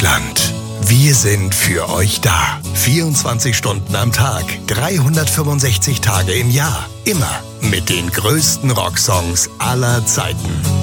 Deutschland. Wir sind für euch da. 24 Stunden am Tag, 365 Tage im Jahr. Immer mit den größten Rocksongs aller Zeiten.